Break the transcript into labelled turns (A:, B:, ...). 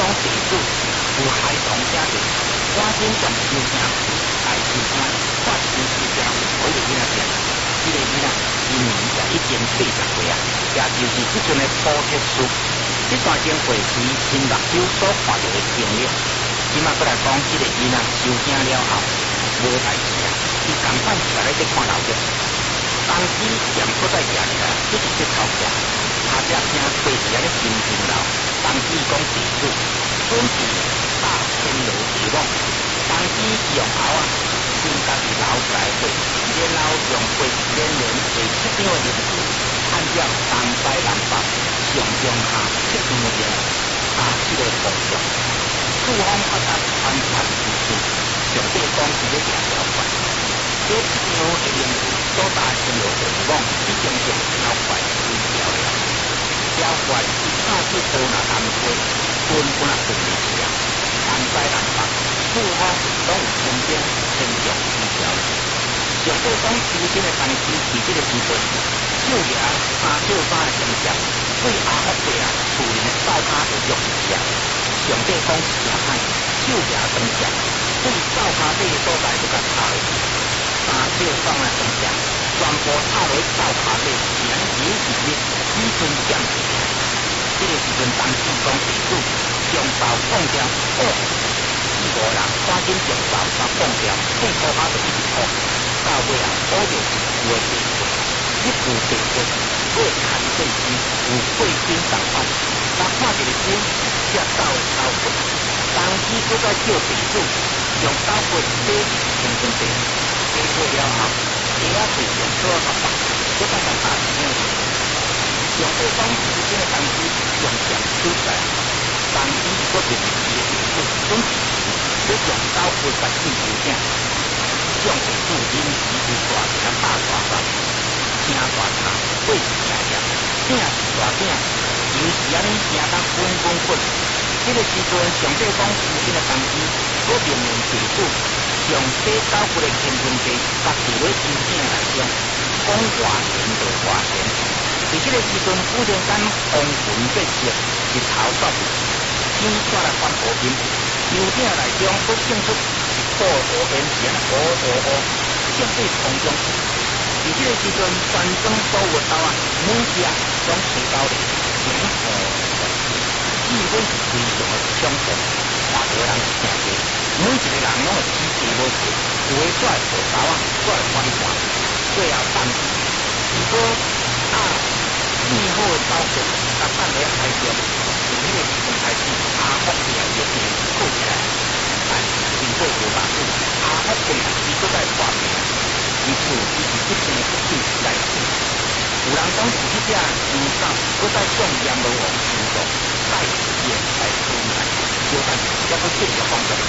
A: 地主有孩童家庭，赶紧将收听来收听，发出收听回个囡仔听。这个囡仔今年才140岁啊，也就是即阵的补贴书。这段经过随新目睭所看到的经历，今仔过来讲，这个囡仔收听了后，无代志啊，伊赶快起来在看老热。当时店搁在夜里啊，就是这头家，他只听过时啊咧心情老，当时讲地主准备大天罗地网，当时用后啊，先家己捞出来过，然后用过连连为7张的日子，按照东西南北上中下7张的人，这个步骤，四方发达传传之事，上帝讲是咧两条怪。这一张的名字所大天罗地网已经用超怪为了了，超怪一下子无那难过，根本啊顺利去啊，南西南北四方拢有空间天降之条。上帝讲修真的当时是这个时阵，少爷3小3的形象对阿福伯啊厝里的灶骹就用一下。上帝讲正歹，少爷当下对灶骹底的所在就甲插落去，3小3的形象全部插落灶骹底，强行一日只准降一下。这个时阵当时讲地主将灶放掉，4、5人赶紧将灶甲放掉，配土骹就一土。到尾啊，补着是有的地骨，一副地骨，过看过时有过金3块，但看一个金，才走的走骨。当时搁再叫地主用走骨洗清清地，洗过了后，鞋仔随便做个白，搁再甲打一领。上帝讲时间的当时，用剑抽出来，当时搁认为伊的地主准时要用走骨甲进修正。向地主临时有大一大大山，听大茶，过是正正，正是大正，又是安尼听得滚滚滚。这个时阵，上帝讲时间的当时，我命令地主将洗走骨的千斤地，甲伫咧真正内中，讲偌闲就偌闲。伫这个时阵，忽然间风云变色，日头煞日，天煞来翻乌天，楼顶内中佫现出乌乌烟是安乌乌乌，相对空中。伫这个时阵，全庄所有豆啊，每只啊拢吹到咧，前后气氛是非常的抢动，看到人是真多，每一个人拢会起价无价，有的拽抱豆啊，拽翻盘。最后当时，如果变好的豆子，甲等咧海中，从迄个时阵开始，阿福也越变好起来。但是经过无偌久，阿福伯伊搁再发病，伊厝伊是一病一气来死。有人讲是迄只牛狗搁再中阎罗王心脏，再次来出来，小等才搁继续讲出。